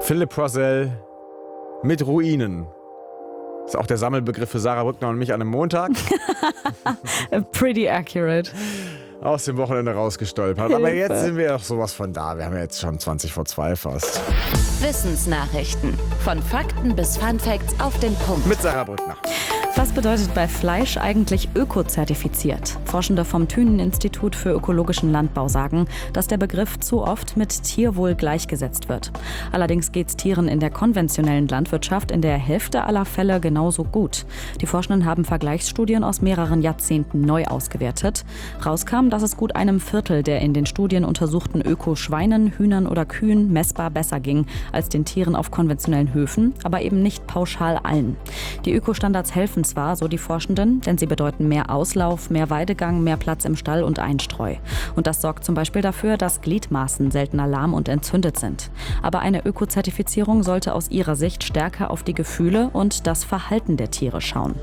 Philipp Rosell mit Ruinen. Das ist auch der Sammelbegriff für Sarah Brückner und mich an einem Montag. Pretty accurate. Aus dem Wochenende rausgestolpert. Hilfe. Aber jetzt sind wir auch sowas von da. Wir haben ja jetzt schon 20 vor 2 fast. Wissensnachrichten. Von Fakten bis Funfacts auf den Punkt. Mit Sarah Brückner. Was bedeutet bei Fleisch eigentlich ökozertifiziert? Forschende vom Thünen-Institut für ökologischen Landbau sagen, dass der Begriff zu oft mit Tierwohl gleichgesetzt wird. Allerdings geht es Tieren in der konventionellen Landwirtschaft in der Hälfte aller Fälle genauso gut. Die Forschenden haben Vergleichsstudien aus mehreren Jahrzehnten neu ausgewertet. Rauskam, dass es gut einem Viertel der in den Studien untersuchten Öko-Schweinen, Hühnern oder Kühen messbar besser ging als den Tieren auf konventionellen Höfen, aber eben nicht pauschal allen. Die Ökostandards helfen zwar, so die Forschenden, denn sie bedeuten mehr Auslauf, mehr Weidegang, mehr Platz im Stall und Einstreu. Und das sorgt zum Beispiel dafür, dass Gliedmaßen seltener lahm und entzündet sind. Aber eine Ökozertifizierung sollte aus ihrer Sicht stärker auf die Gefühle und das Verhalten der Tiere schauen.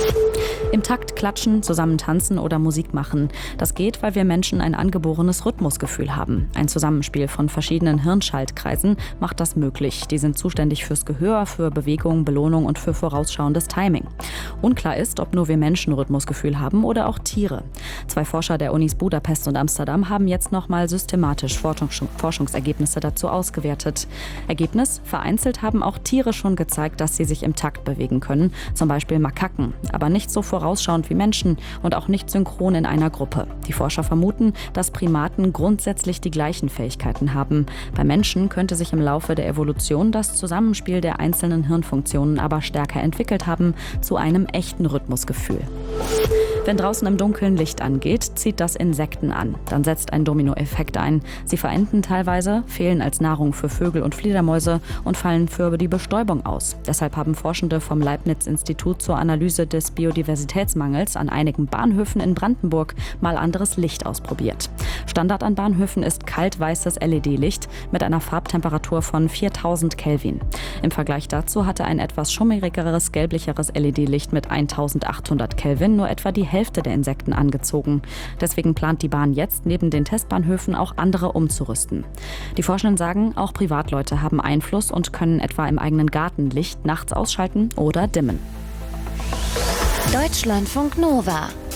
Im Takt klatschen, zusammen tanzen oder Musik machen. Das geht, weil wir Menschen ein angeborenes Rhythmusgefühl haben. Ein Zusammenspiel von verschiedenen Hirnschaltkreisen macht das möglich. Die sind zuständig fürs Gehör, für Bewegung, Belohnung und für vorausschauendes Timing. Unklar ist, ob nur wir Menschen Rhythmusgefühl haben oder auch Tiere. 2 Forscher der Unis Budapest und Amsterdam haben jetzt nochmal systematisch Forschungsergebnisse dazu ausgewertet. Ergebnis: Vereinzelt haben auch Tiere schon gezeigt, dass sie sich im Takt bewegen können. Zum Beispiel Makaken. Aber nicht so vorausschauend wie Menschen und auch nicht synchron in einer Gruppe. Die Forscher vermuten, dass Primaten grundsätzlich die gleichen Fähigkeiten haben. Bei Menschen könnte sich im Laufe der Evolution das Zusammenspiel der einzelnen Hirnfunktionen aber stärker entwickelt haben zu einem echten Rhythmusgefühl. Wenn draußen im Dunkeln Licht angeht, zieht das Insekten an. Dann setzt ein Dominoeffekt ein. Sie verenden teilweise, fehlen als Nahrung für Vögel und Fledermäuse und fallen für die Bestäubung aus. Deshalb haben Forschende vom Leibniz-Institut zur Analyse des Biodiversitätsmangels an einigen Bahnhöfen in Brandenburg mal anderes Licht ausprobiert. Standard an Bahnhöfen ist kaltweißes LED-Licht mit einer Farbtemperatur von 4000 Kelvin. Im Vergleich dazu hatte ein etwas schummrigeres, gelblicheres LED-Licht mit 1800 Kelvin nur etwa die Hälfte der Insekten angezogen. Deswegen plant die Bahn jetzt, neben den Testbahnhöfen auch andere umzurüsten. Die Forschenden sagen, auch Privatleute haben Einfluss und können etwa im eigenen Garten Licht nachts ausschalten oder dimmen. Deutschlandfunk Nova.